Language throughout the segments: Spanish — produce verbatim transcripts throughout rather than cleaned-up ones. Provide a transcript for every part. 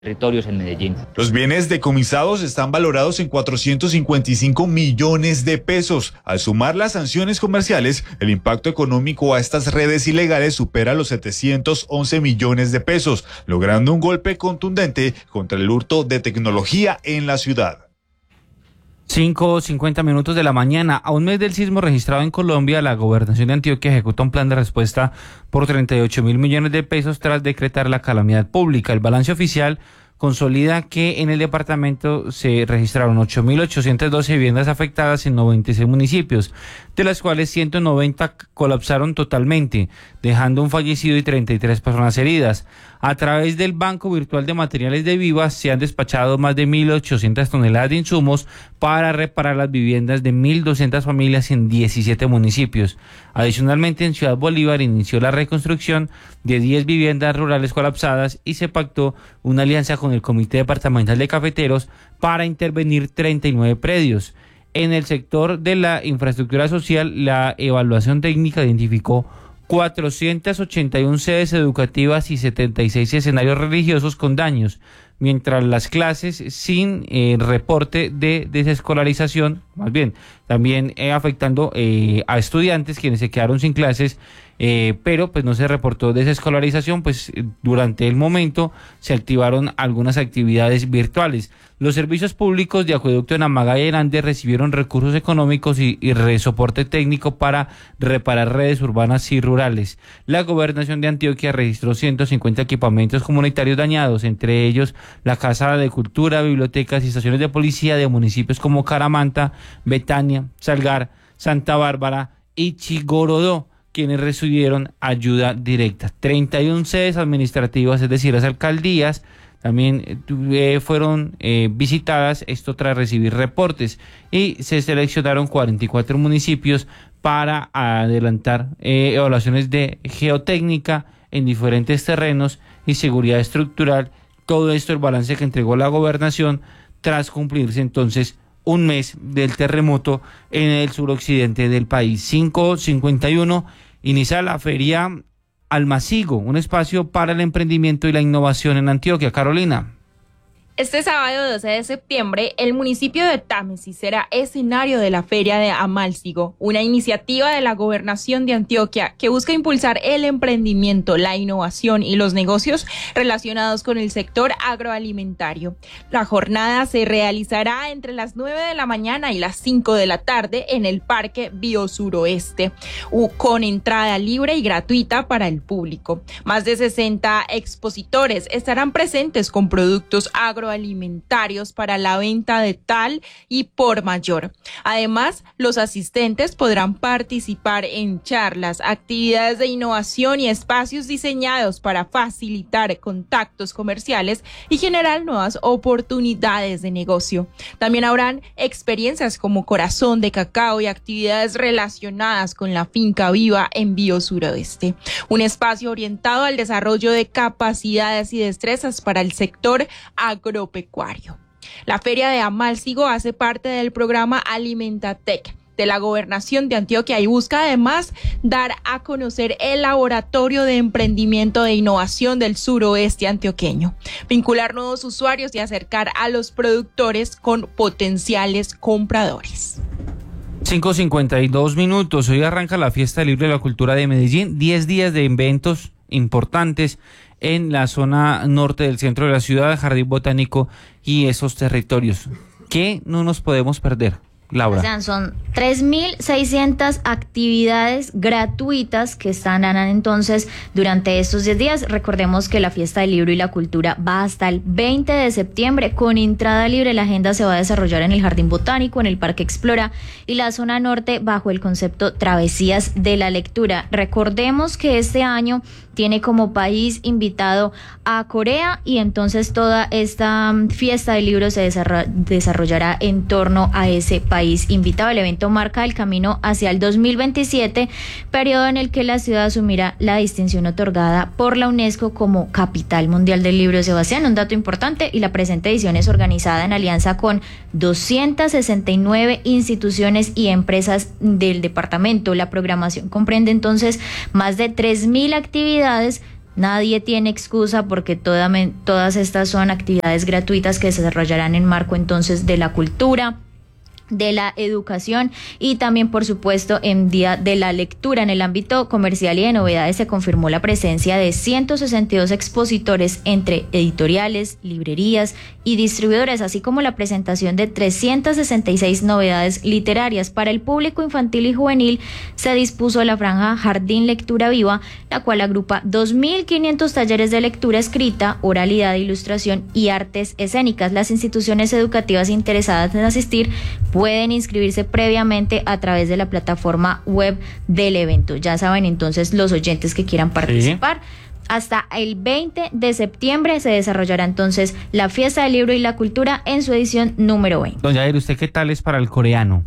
territorios en Medellín. Los bienes decomisados están valorados en cuatrocientos cincuenta y cinco millones de pesos. Al sumar las sanciones comerciales, el impacto económico a estas redes ilegales supera los setecientos once millones de pesos, logrando un golpe contundente contra el hurto de tecnología en la ciudad. cinco cincuenta minutos de la mañana. A un mes del sismo registrado en Colombia, la Gobernación de Antioquia ejecuta un plan de respuesta por treinta y ocho mil millones de pesos tras decretar la calamidad pública. El balance oficial consolida que en el departamento se registraron ocho mil ochocientas doce viviendas afectadas en noventa y seis municipios, de las cuales ciento noventa colapsaron totalmente, dejando un fallecido y treinta y tres personas heridas. A través del Banco Virtual de Materiales de Vivas se han despachado más de mil ochocientas toneladas de insumos para reparar las viviendas de mil doscientas familias en diecisiete municipios. Adicionalmente, en Ciudad Bolívar inició la reconstrucción de diez viviendas rurales colapsadas y se pactó una alianza con el Comité Departamental de Cafeteros para intervenir treinta y nueve predios. En el sector de la infraestructura social, la evaluación técnica identificó cuatrocientas ochenta y una sedes educativas y setenta y seis escenarios religiosos con daños, mientras las clases sin eh, reporte de desescolarización, más bien, también eh, afectando eh, a estudiantes quienes se quedaron sin clases, eh, pero pues no se reportó desescolarización, pues durante el momento se activaron algunas actividades virtuales. Los servicios públicos de acueducto en Amagá y en Andes recibieron recursos económicos y, y soporte técnico para reparar redes urbanas y rurales. La Gobernación de Antioquia registró ciento cincuenta equipamientos comunitarios dañados, entre ellos la Casa de Cultura, bibliotecas y estaciones de policía de municipios como Caramanta, Betania, Salgar, Santa Bárbara y Chigorodó, quienes recibieron ayuda directa. treinta y una sedes administrativas, es decir, las alcaldías, también eh, fueron eh, visitadas, esto tras recibir reportes, y se seleccionaron cuarenta y cuatro municipios para adelantar eh, evaluaciones de geotécnica en diferentes terrenos y seguridad estructural. Todo esto el balance que entregó la gobernación tras cumplirse entonces un mes del terremoto en el suroccidente del país. cinco cincuenta y uno, inicia la feria Almacigo, un espacio para el emprendimiento y la innovación en Antioquia. Carolina. Este sábado doce de septiembre, el municipio de Támesis será escenario de la Feria de Amalcigo, una iniciativa de la Gobernación de Antioquia que busca impulsar el emprendimiento, la innovación y los negocios relacionados con el sector agroalimentario. La jornada se realizará entre las nueve de la mañana y las cinco de la tarde en el Parque Biosuroeste, con entrada libre y gratuita para el público. Más de sesenta expositores estarán presentes con productos agroalimentarios alimentarios para la venta de tal y por mayor. Además, los asistentes podrán participar en charlas, actividades de innovación y espacios diseñados para facilitar contactos comerciales y generar nuevas oportunidades de negocio. También habrán experiencias como corazón de cacao y actividades relacionadas con la finca viva en Biosuroeste, un espacio orientado al desarrollo de capacidades y destrezas para el sector agropecuario. La Feria de Amalcigo hace parte del programa Alimentatec de la Gobernación de Antioquia y busca además dar a conocer el laboratorio de emprendimiento e innovación del suroeste antioqueño, vincular nuevos usuarios y acercar a los productores con potenciales compradores. cinco cincuenta y dos minutos. Hoy arranca la Fiesta Libre de la Cultura de Medellín, diez días de eventos importantes en la zona norte del centro de la ciudad, Jardín Botánico y esos territorios. ¿Qué no nos podemos perder, Laura? O sea, son tres mil seiscientas actividades gratuitas que estarán entonces durante estos diez días. Recordemos que la Fiesta del Libro y la Cultura va hasta el veinte de septiembre con entrada libre. La agenda se va a desarrollar en el Jardín Botánico, en el Parque Explora y la zona norte bajo el concepto Travesías de la Lectura. Recordemos que este año tiene como país invitado a Corea y entonces toda esta fiesta del libro se desarrollará en torno a ese país invitado. El evento marca el camino hacia el dos mil veintisiete, periodo en el que la ciudad asumirá la distinción otorgada por la UNESCO como Capital Mundial del Libro. Sebastián, un dato importante, y la presente edición es organizada en alianza con doscientas sesenta y nueve instituciones y empresas del departamento. La programación comprende entonces más de tres mil actividades Nadie tiene excusa porque toda, todas estas son actividades gratuitas que se desarrollarán en marco entonces de la cultura, de la educación y también, por supuesto, en Día de la Lectura. En el ámbito comercial y de novedades se confirmó la presencia de ciento sesenta y dos expositores entre editoriales, librerías y distribuidores, así como la presentación de trescientas sesenta y seis novedades literarias. Para el público infantil y juvenil se dispuso la franja Jardín Lectura Viva, la cual agrupa dos mil quinientos talleres de lectura escrita, oralidad, ilustración y artes escénicas. Las instituciones educativas interesadas en asistir pueden inscribirse previamente a través de la plataforma web del evento. Ya saben entonces los oyentes que quieran participar. Sí. Hasta el veinte de septiembre se desarrollará entonces la Fiesta del Libro y la Cultura en su edición número veinte. Doña Jair, ¿usted qué tal es para el coreano?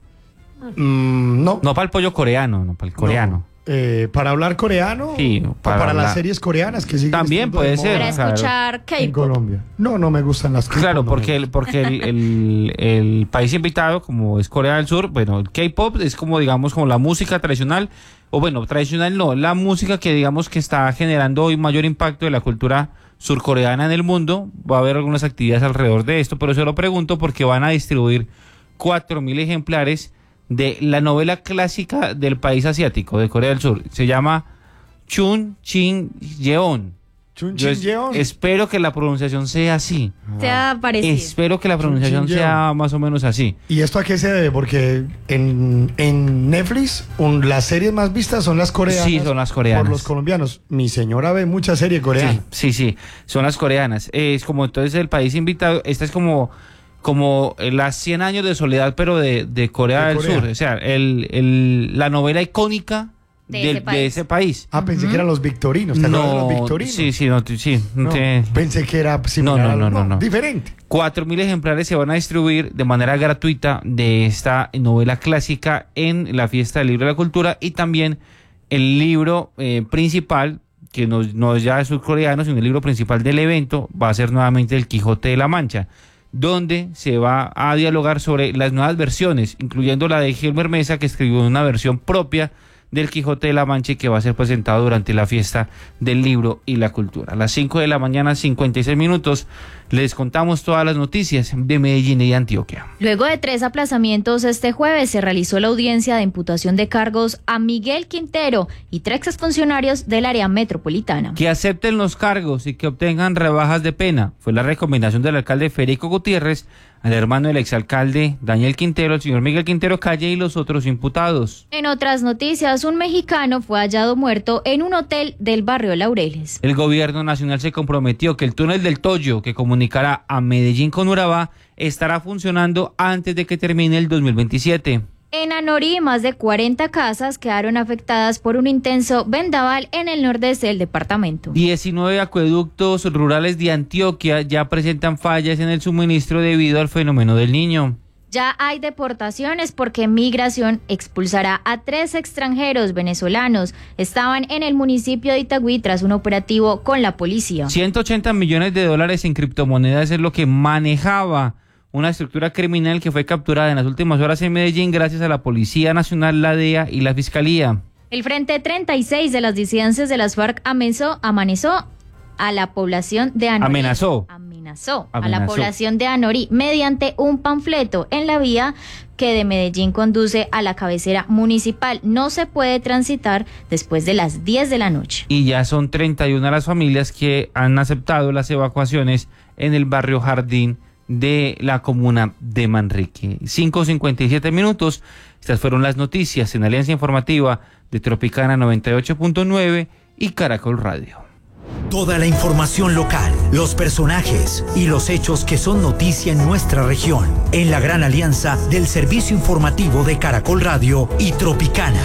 Mm, no. No para el pollo coreano, no para el coreano. No. Eh, para hablar coreano, sí, para, para las la... series coreanas que siguen también puede ser para escuchar K-pop en Colombia. No, no me gustan las K-pop. Claro, no porque el, porque el, el, el país invitado, como es Corea del Sur, bueno, el K-pop es como, digamos, como la música tradicional, o bueno, tradicional no, la música que digamos que está generando hoy mayor impacto de la cultura surcoreana en el mundo. Va a haber algunas actividades alrededor de esto, pero yo lo pregunto porque van a distribuir cuatro mil ejemplares de la novela clásica del país asiático, de Corea del Sur. Se llama Chun Chin Yeon. Chun Chin Yeon. Espero que la pronunciación sea así. Sea parecido. Espero que la pronunciación sea más o menos así. ¿Y esto a qué se debe? Porque en, en Netflix un, las series más vistas son las coreanas. Sí, son las coreanas. Por los colombianos. Mi señora ve mucha serie coreana. Sí, sí, sí, son las coreanas. Es como entonces el país invitado. Esta es como... como las cien años de soledad, pero de, de Corea de del Corea. Sur. O sea, el, el, la novela icónica de, del, ese, país. de ese país. Ah, pensé uh-huh. que eran los victorinos. ¿Te acuerdas de los victorinos? Sí, sí, no, sí. No, te... Pensé que era similar. No, no, no, no, no. Diferente. Cuatro mil ejemplares se van a distribuir de manera gratuita de esta novela clásica en la Fiesta del Libro y la Cultura, y también el libro eh, principal, que no, no ya es surcoreano, sino el libro principal del evento, va a ser nuevamente El Quijote de la Mancha, donde se va a dialogar sobre las nuevas versiones, incluyendo la de Gilmer Mesa, que escribió una versión propia del Quijote de la Mancha y que va a ser presentado durante la Fiesta del Libro y la Cultura. A las cinco de la mañana, cincuenta y seis minutos, les contamos todas las noticias de Medellín y Antioquia. Luego de tres aplazamientos, este jueves se realizó la audiencia de imputación de cargos a Miguel Quintero y tres exfuncionarios del área metropolitana. Que acepten los cargos y que obtengan rebajas de pena. Fue la recomendación del alcalde Federico Gutiérrez al hermano del exalcalde Daniel Quintero, el señor Miguel Quintero Calle, y los otros imputados. En otras noticias, un mexicano fue hallado muerto en un hotel del barrio Laureles. El gobierno nacional se comprometió que el túnel del Toyo, que comunicará a Medellín con Urabá, estará funcionando antes de que termine el dos mil veintisiete. En Anorí, más de cuarenta casas quedaron afectadas por un intenso vendaval en el nordeste del departamento. diecinueve acueductos rurales de Antioquia ya presentan fallas en el suministro debido al fenómeno del Niño. Ya hay deportaciones porque Migración expulsará a tres extranjeros venezolanos. Estaban en el municipio de Itagüí tras un operativo con la policía. ciento ochenta millones de dólares en criptomonedas es lo que manejaba una estructura criminal que fue capturada en las últimas horas en Medellín gracias a la Policía Nacional, la D E A y la Fiscalía. El Frente treinta y seis de las disidencias de las FARC amenazó, amenazó a la población de Anorí. Amenazó. Amenazó, Amenazó a la población de Anorí mediante un panfleto en la vía que de Medellín conduce a la cabecera municipal. No se puede transitar después de las diez de la noche. Y ya son treinta y una las familias que han aceptado las evacuaciones en el barrio Jardín de la comuna de Manrique. cinco cincuenta y siete minutos. Estas fueron las noticias en Alianza Informativa de Tropicana noventa y ocho punto nueve y Caracol Radio. Toda la información local, los personajes y los hechos que son noticia en nuestra región, en la gran alianza del servicio informativo de Caracol Radio y Tropicana.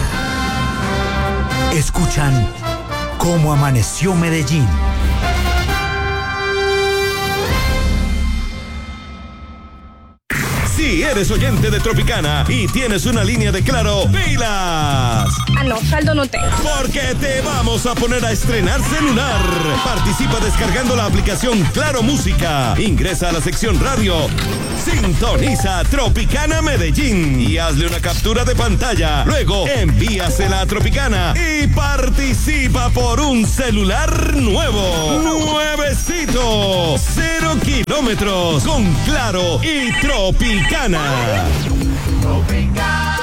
Escuchan Cómo Amaneció Medellín. Si eres oyente de Tropicana y tienes una línea de Claro, ¡pilas! Ah, no, saldo no tengo. Porque te vamos a poner a estrenar celular. Participa descargando la aplicación Claro Música. Ingresa a la sección radio. Sintoniza Tropicana Medellín y hazle una captura de pantalla. Luego envíasela a Tropicana y participa por un celular nuevo. Nuevecito. Cero kilómetros con Claro y Tropicana. Tropicana.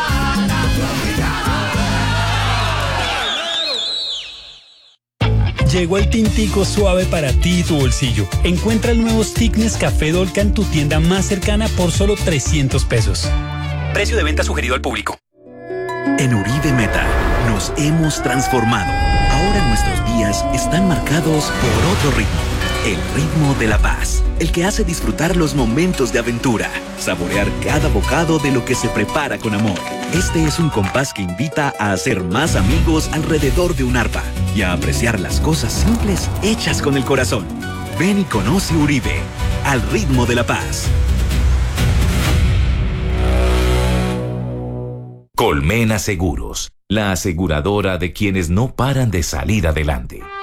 Llegó el tintico suave para ti y tu bolsillo. Encuentra el nuevo stick Nescafé Dolca en tu tienda más cercana por solo trescientos pesos. Precio de venta sugerido al público. En Uribe Meta nos hemos transformado. Ahora nuestros días están marcados por otro ritmo. El ritmo de la paz, el que hace disfrutar los momentos de aventura, saborear cada bocado de lo que se prepara con amor. Este es un compás que invita a hacer más amigos alrededor de un arpa y a apreciar las cosas simples hechas con el corazón. Ven y conoce Uribe, al ritmo de la paz. Colmena Seguros, la aseguradora de quienes no paran de salir adelante.